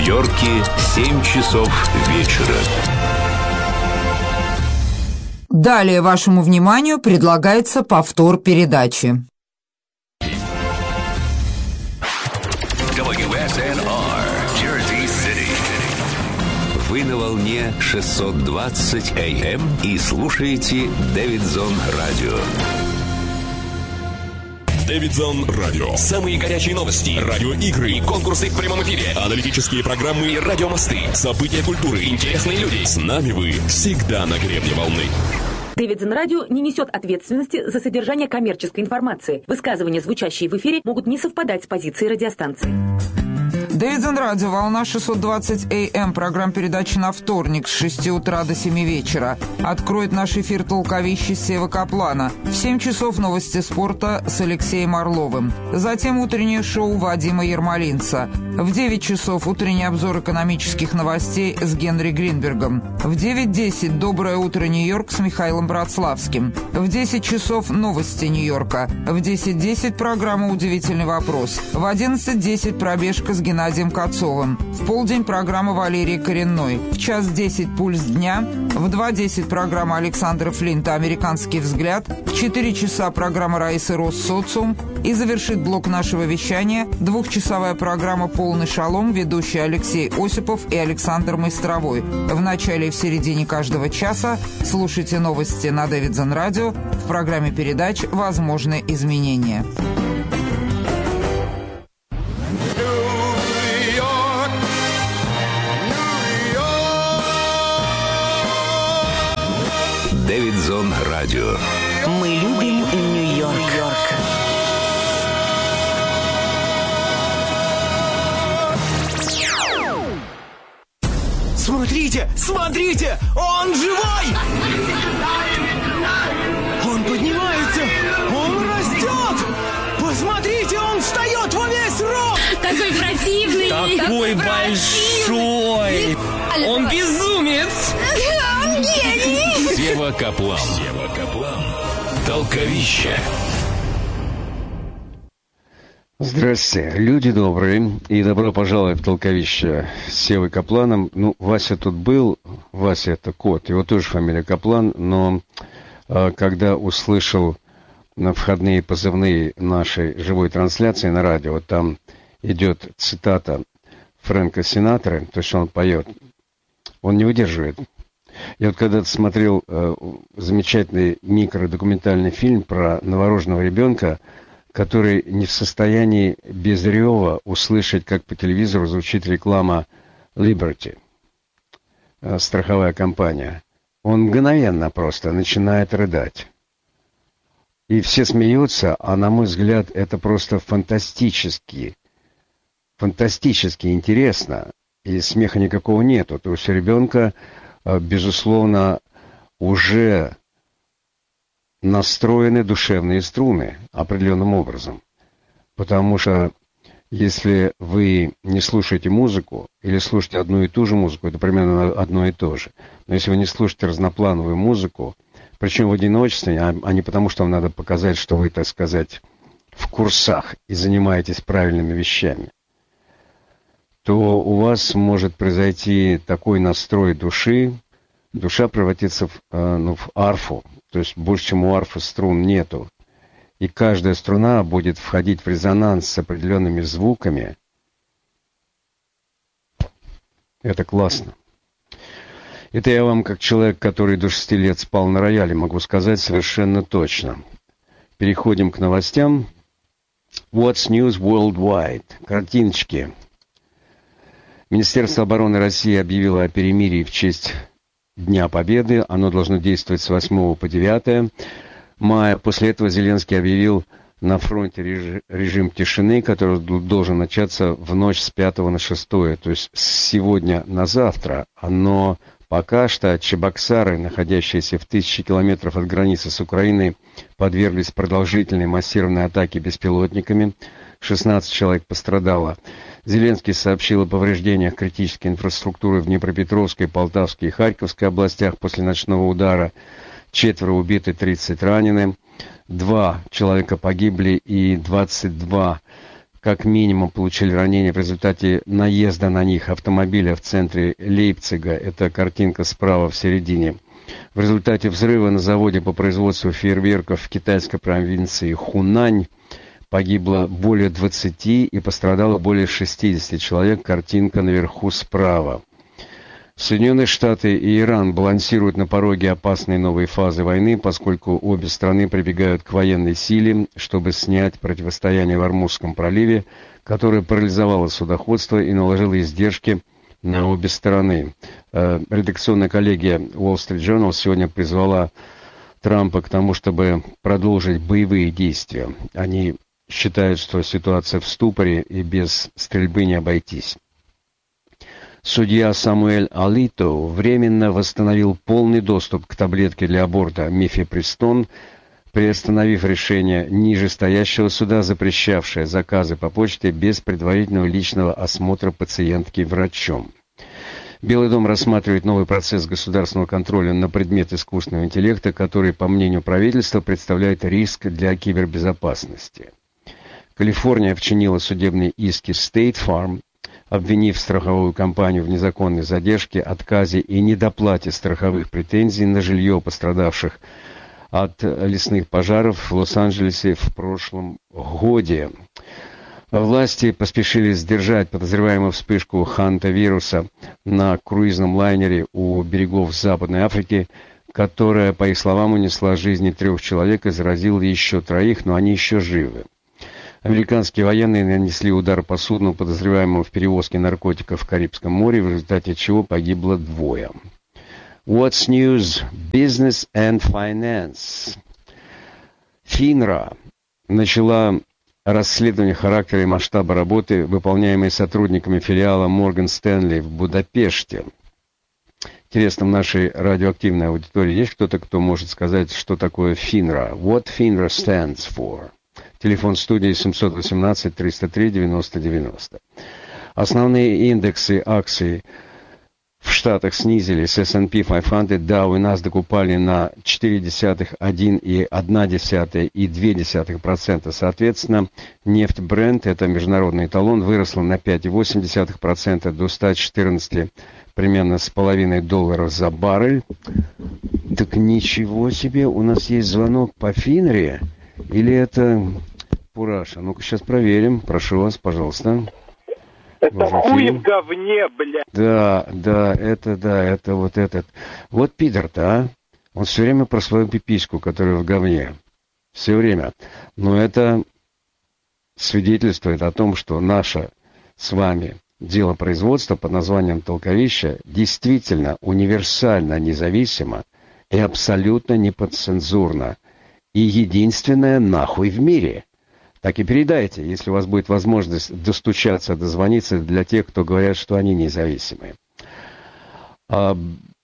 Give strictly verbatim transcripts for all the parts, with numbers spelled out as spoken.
Нью-Йорке семь часов вечера. Далее вашему вниманию предлагается повтор передачи. дабл ю эс эн ар, Jersey City. Вы на волне шестьсот двадцать эй эм и слушаете Дэвидсон Радио. Дэвидсон Радио. Самые горячие новости, радиоигры, конкурсы в прямом эфире, аналитические программы и радиомосты, события культуры, интересные люди. С нами вы всегда на гребне волны. Дэвидсон Радио не несет ответственности за содержание коммерческой информации. Высказывания, звучащие в эфире, могут не совпадать с позицией радиостанции. Дэвидсон Радио, волна шестьсот двадцать эй эм, программа передачи на вторник с шести утра до семи вечера. Откроет наш эфир толковище Сева Каплана. В семь часов новости спорта с Алексеем Орловым. Затем утреннее шоу Вадима Ермолинца. В девять часов утренний обзор экономических новостей с Генри Гринбергом. В девять десять «Доброе утро, Нью-Йорк» с Михаилом Братславским. В десять часов новости Нью-Йорка. В десять десять программа «Удивительный вопрос». В одиннадцать десять пробежка с Геннадием Кацовым. В полдень программа Валерии Коренной. В час десять «Пульс дня». В два десять программа Александра Флинта «Американский взгляд». В четыре часа программа Раисы Рос «Социум». И завершит блок нашего вещания двухчасовая программа «Полный шалом», ведущие Алексей Осипов и Александр Майстровой. В начале и в середине каждого часа слушайте новости на Дэвидсон Радио в программе передач «Возможны изменения». Дэвидсон Радио. Мы любим Нью-Йорк. Смотрите, смотрите, он живой! Он поднимается, он растет! Посмотрите, он встает во весь рост! Такой противный! Такой большой! Он безумец! Он гений! Сева Каплан. Сева Каплан. Толковище. Здравствуйте, люди добрые, и добро пожаловать в толковище с Севой Капланом. Ну, Вася тут был, Вася это кот, его тоже фамилия Каплан, но э, когда услышал на входные позывные нашей живой трансляции на радио, вот там идет цитата Фрэнка Синатра, то есть он поет, он не выдерживает. Я вот когда-то смотрел э, замечательный микродокументальный фильм про новорожденного ребенка, который не в состоянии без рева услышать, как по телевизору звучит реклама Liberty, э, страховая компания. Он мгновенно просто начинает рыдать. И все смеются, а на мой взгляд, это просто фантастически, фантастически интересно. И смеха никакого нету. То есть у ребенка, э, безусловно, уже настроены душевные струны определенным образом. Потому что если вы не слушаете музыку или слушаете одну и ту же музыку, это примерно одно и то же. Но если вы не слушаете разноплановую музыку, причем в одиночестве, а, а не потому, что вам надо показать, что вы, так сказать, в курсах и занимаетесь правильными вещами, то у вас может произойти такой настрой души, душа превратится в, э, ну, в арфу. То есть больше, чем у арфы струн нету. И каждая струна будет входить в резонанс с определенными звуками. Это классно. Это я вам, как человек, который до шести лет спал на рояле, могу сказать совершенно точно. Переходим к новостям. What's News Worldwide? Картиночки. Министерство обороны России объявило о перемирии в честь Дня Победы. Оно должно действовать с восьмого по девятое мая. После этого Зеленский объявил на фронте режим, режим тишины, который должен начаться в ночь с пятого на шестое, то есть с сегодня на завтра. Но пока что Чебоксары, находящиеся в тысячи километров от границы с Украиной, подверглись продолжительной массированной атаке беспилотниками. шестнадцать человек пострадало. Зеленский сообщил о повреждениях критической инфраструктуры в Днепропетровской, Полтавской и Харьковской областях после ночного удара. Четверо убиты, тридцать ранены. Два человека погибли и двадцать два как минимум получили ранения в результате наезда на них автомобиля в центре Лейпцига. Это картинка справа в середине. В результате взрыва на заводе по производству фейерверков в китайской провинции Хунань погибло более двадцати и пострадало более шестидесяти человек. Картинка наверху справа. Соединенные Штаты и Иран балансируют на пороге опасной новой фазы войны, поскольку обе страны прибегают к военной силе, чтобы снять противостояние в Ормузском проливе, которое парализовало судоходство и наложило издержки на обе стороны. Редакционная коллегия Wall Street Journal сегодня призвала Трампа к тому, чтобы продолжить боевые действия. Они считают, что ситуация в ступоре и без стрельбы не обойтись. Судья Самуэль Алито временно восстановил полный доступ к таблетке для аборта мифепристон, приостановив решение нижестоящего суда, запрещавшее заказы по почте без предварительного личного осмотра пациентки врачом. Белый дом рассматривает новый процесс государственного контроля на предмет искусственного интеллекта, который, по мнению правительства, представляет риск для кибербезопасности. Калифорния вчинила судебные иски State Farm, обвинив страховую компанию в незаконной задержке, отказе и недоплате страховых претензий на жилье пострадавших от лесных пожаров в Лос-Анджелесе в прошлом году. Власти поспешили сдержать подозреваемую вспышку ханта-вируса на круизном лайнере у берегов Западной Африки, которая, по их словам, унесла жизни трех человек и заразила еще троих, но они еще живы. Американские военные нанесли удар по судну, подозреваемому в перевозке наркотиков в Карибском море, в результате чего погибло двое. What's news? Business and Finance. ФИНРА начала расследование характера и масштаба работы, выполняемой сотрудниками филиала Морган Стэнли в Будапеште. Интересно, в нашей радиоактивной аудитории есть кто-то, кто может сказать, что такое ФИНРА? What FINRA stands for? Телефон студии семьсот восемнадцать триста три девяносто девяносто. Основные индексы акций в Штатах снизились. эс энд пи пятьсот, Dow и NASDAQ упали на четыре десятых, один и одна десятая и две десятых процента. Соответственно, нефть Brent, это международный эталон, выросла на пять и восемь десятых процента до ста четырнадцати примерно с половиной долларов за баррель. Так ничего себе, у нас есть звонок по Финре. Или это Пураша? Ну-ка, сейчас проверим. Прошу вас, пожалуйста. Это хуй в говне, блядь. Да, да, это, да, это вот этот. Вот пидор-то, а? Он все время про свою пипиську, которая в говне. Все время. Но это свидетельствует о том, что наше с вами дело производства под названием «Толковище» действительно универсально независимо и абсолютно неподцензурно. И единственное нахуй в мире. Так и передайте, если у вас будет возможность достучаться, дозвониться для тех, кто говорят, что они независимые. А,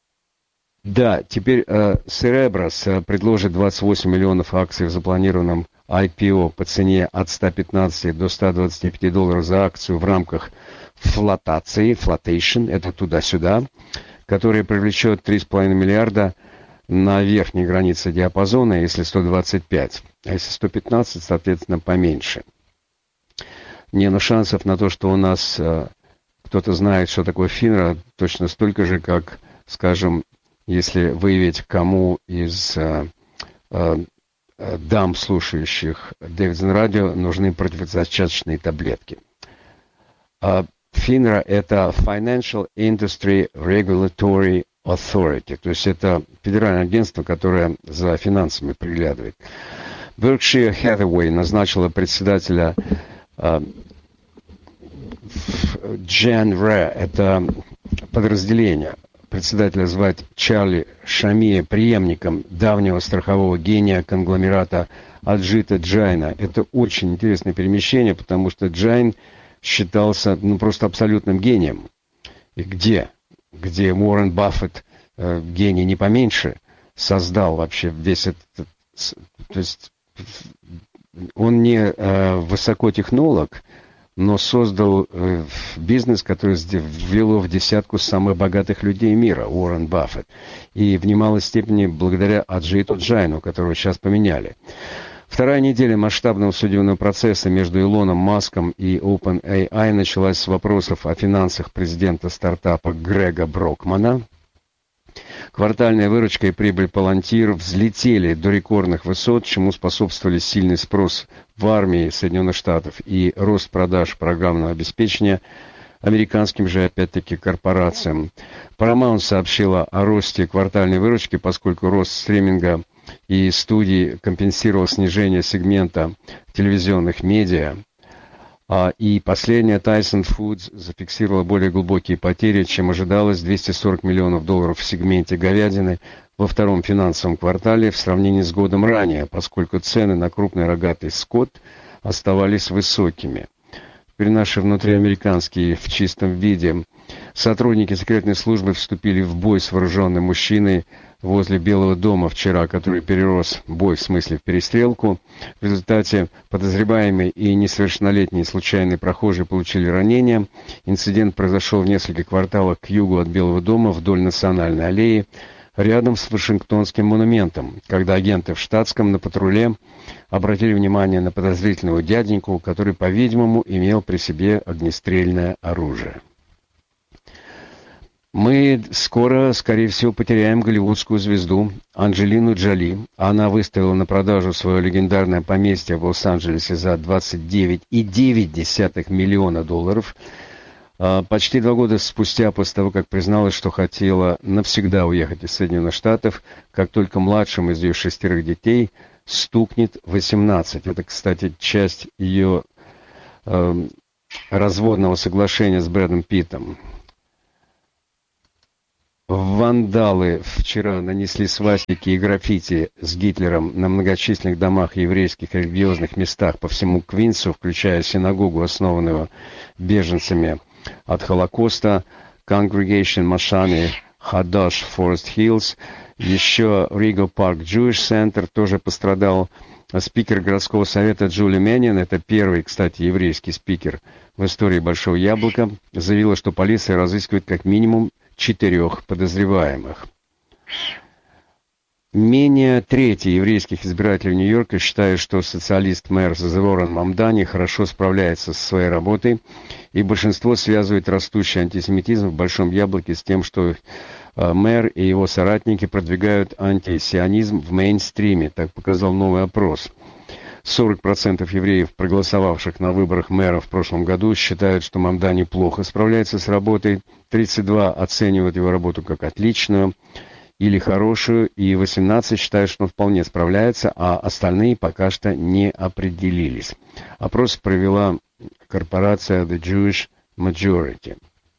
да, теперь а, Cerebras а, предложит двадцать восемь миллионов акций в запланированном ай пи о по цене от ста пятнадцати до ста двадцати пяти долларов за акцию в рамках флотации, flotation, это туда-сюда, которая привлечет три с половиной миллиарда на верхней границе диапазона, если сто двадцать пять, а если сто пятнадцать, соответственно, поменьше. Не, ну шансов на то, что у нас э, кто-то знает, что такое ФИНРА, точно столько же, как, скажем, если выявить, кому из э, э, дам, слушающих Дэвидсон радио, нужны противозачаточные таблетки. А ФИНРА — это Financial Industry Regulatory Authority, то есть это федеральное агентство, которое за финансами приглядывает. Berkshire Hathaway назначила председателя э, Genre, это подразделение, председателя звать Чарли Шамия, преемником давнего страхового гения конгломерата Аджита Джайна. Это очень интересное перемещение, потому что Джайн считался ну, просто абсолютным гением. И где? Где Уоррен Баффет, э, гений не поменьше, создал вообще весь этот... То есть он не э, высокотехнолог, но создал э, бизнес, который ввело в десятку самых богатых людей мира, Уоррен Баффет. И в немалой степени благодаря Аджиту Джайну, которого сейчас поменяли. Вторая неделя масштабного судебного процесса между Илоном Маском и OpenAI началась с вопросов о финансах президента стартапа Грега Брокмана. Квартальная выручка и прибыль Palantir взлетели до рекордных высот, чему способствовали сильный спрос в армии Соединенных Штатов и рост продаж программного обеспечения американским же, опять-таки, корпорациям. Paramount сообщила о росте квартальной выручки, поскольку рост стриминга и студий компенсировал снижение сегмента телевизионных медиа. А, и последняя, Tyson Foods, зафиксировала более глубокие потери, чем ожидалось, двести сорок миллионов долларов в сегменте говядины во втором финансовом квартале в сравнении с годом ранее, поскольку цены на крупный рогатый скот оставались высокими. Теперь наши внутриамериканские в чистом виде. Сотрудники секретной службы вступили в бой с вооруженным мужчиной возле Белого дома вчера, который перерос бой в смысле в перестрелку. В результате подозреваемый и несовершеннолетние случайные прохожие получили ранения. Инцидент произошел в нескольких кварталах к югу от Белого дома вдоль Национальной аллеи, рядом с Вашингтонским монументом, когда агенты в штатском на патруле обратили внимание на подозрительного дяденьку, который, по-видимому, имел при себе огнестрельное оружие. Мы скоро, скорее всего, потеряем голливудскую звезду Анджелину Джоли. Она выставила на продажу свое легендарное поместье в Лос-Анджелесе за двадцать девять целых девять десятых миллиона долларов. Почти два года спустя, после того, как призналась, что хотела навсегда уехать из Соединенных Штатов, как только младшим из ее шестерых детей стукнет восемнадцать. Это, кстати, часть ее э, разводного соглашения с Брэдом Питтом. Вандалы вчера нанесли свастики и граффити с Гитлером на многочисленных домах и еврейских религиозных местах по всему Квинсу, включая синагогу, основанную беженцами от Холокоста, Congregation Mashani Hadash Forest Hills. Еще Regal Park Jewish Center тоже пострадал. Спикер городского совета Джули Меннин, это первый, кстати, еврейский спикер в истории Большого Яблока, заявила, что полиция разыскивает как минимум четырех подозреваемых. Менее трети еврейских избирателей Нью-Йорка считают, что социалист-мэр Заворон Мамдани хорошо справляется со своей работой, и большинство связывает растущий антисемитизм в Большом Яблоке с тем, что э, мэр и его соратники продвигают антисионизм в мейнстриме, так показал новый опрос. сорок процентов евреев, проголосовавших на выборах мэра в прошлом году, считают, что Мамдани плохо справляется с работой, тридцать два процента оценивают его работу как отличную или хорошую, и восемнадцать процентов считают, что он вполне справляется, а остальные пока что не определились. Опрос провела корпорация The Jewish Majority.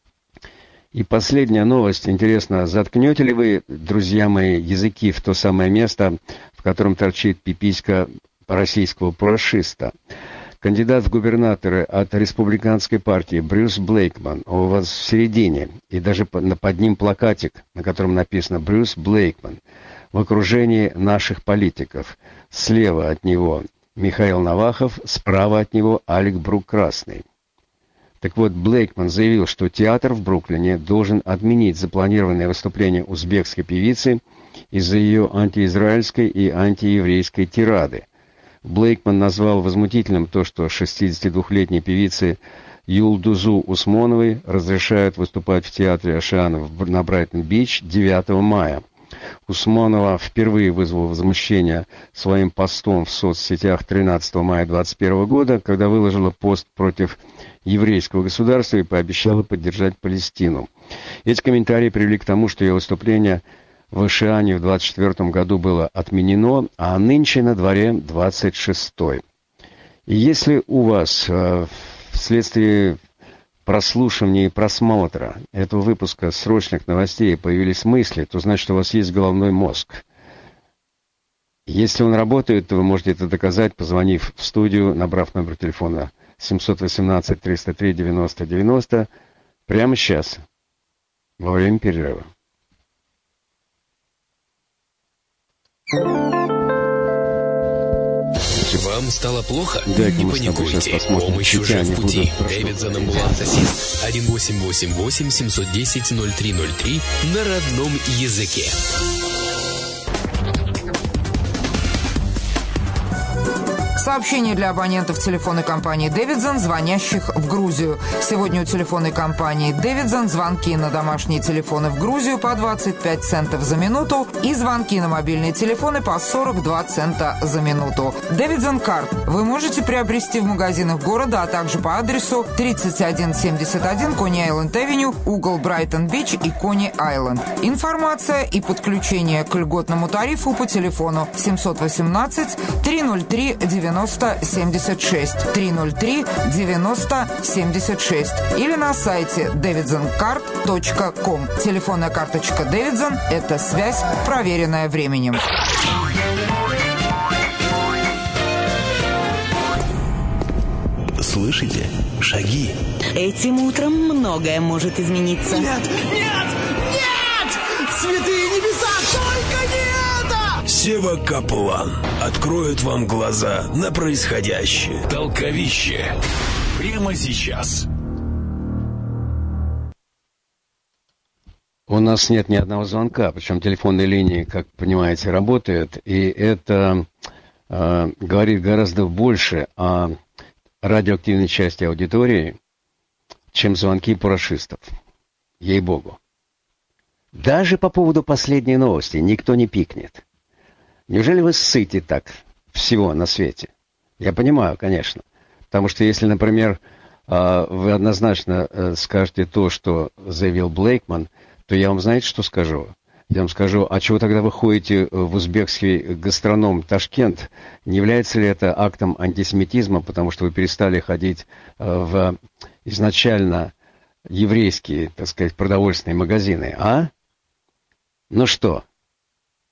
И последняя новость. Интересно, заткнете ли вы, друзья мои, языки в то самое место, в котором торчит пиписька российского парашиста? Кандидат в губернаторы от республиканской партии Брюс Блейкман, у вас в середине, и даже под, под ним плакатик, на котором написано «Брюс Блейкман», в окружении наших политиков. Слева от него Михаил Навахов, справа от него Алек Брук-Красный. Так вот, Блейкман заявил, что театр в Бруклине должен отменить запланированное выступление узбекской певицы из-за ее антиизраильской и антиеврейской тирады. Блейкман назвал возмутительным то, что шестидесятидвухлетней певице Юлдузу Усмоновой разрешают выступать в театре Ашианов на Брайтон-Бич девятого мая. Усмонова впервые вызвала возмущение своим постом в соцсетях тринадцатого мая двадцать первого года, когда выложила пост против еврейского государства и пообещала поддержать Палестину. Эти комментарии привели к тому, что ее выступление в Ашиане в двадцать четвёртом году было отменено, а нынче на дворе двадцать шестой. И если у вас э, вследствие прослушивания и просмотра этого выпуска срочных новостей появились мысли, то значит, у вас есть головной мозг. Если он работает, то вы можете это доказать, позвонив в студию, набрав номер телефона семь один восемь триста три девяносто девяносто прямо сейчас, во время перерыва. Вам стало плохо? Да, не паникуйте. Помощь уже в пути. Дэвидсон Амбуланс Ассист. один восемь восемь восемь семь один ноль ноль три ноль три на родном языке. Сообщение для абонентов телефонной компании «Дэвидсон», звонящих в Грузию. Сегодня у телефонной компании «Дэвидсон» звонки на домашние телефоны в Грузию по двадцать пять центов за минуту и звонки на мобильные телефоны по сорок два цента за минуту. «Дэвидсон Карт» вы можете приобрести в магазинах города, а также по адресу тридцать один семьдесят один Кони-Айленд-Авеню, угол Брайтон-Бич и Кони-Айленд. Информация и подключение к льготному тарифу по телефону семьсот восемнадцать триста три девяносто семьдесят шесть триста три девяносто семьдесят шесть или на сайте дэвидсон карт точка ком. Телефонная карточка «Дэвидсон» — это связь, проверенная временем. Слышите? Шаги. Этим утром многое может измениться. Нет! Нет! Нет! Святые небеса, только не это! Сева Каплан откроет вам глаза на происходящее. Толковище. Прямо сейчас. У нас нет ни одного звонка, причем телефонные линии, как понимаете, работают, и это э, говорит гораздо больше о радиоактивной части аудитории, чем звонки парашистов. Ей-богу. Даже по поводу последней новости никто не пикнет. Неужели вы ссыте так всего на свете? Я понимаю, конечно. Потому что если, например, вы однозначно скажете то, что заявил Блейкман, то я вам, знаете, что скажу? Я вам скажу, а чего тогда вы ходите в узбекский гастроном Ташкент? Не является ли это актом антисемитизма, потому что вы перестали ходить в изначально еврейские, так сказать, продовольственные магазины, а? Ну что,